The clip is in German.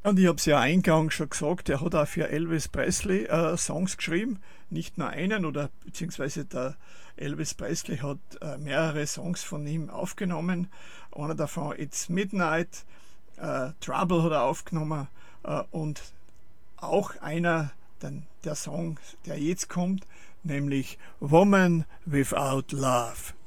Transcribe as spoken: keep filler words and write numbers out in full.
Und ich habe es ja eingangs schon gesagt, er hat auch für Elvis Presley äh, Songs geschrieben, nicht nur einen, oder beziehungsweise der Elvis Presley hat äh, mehrere Songs von ihm aufgenommen. Einer davon It's Midnight, äh, Trouble hat er aufgenommen äh, und auch einer, den, der Song, der jetzt kommt, nämlich Woman Without Love.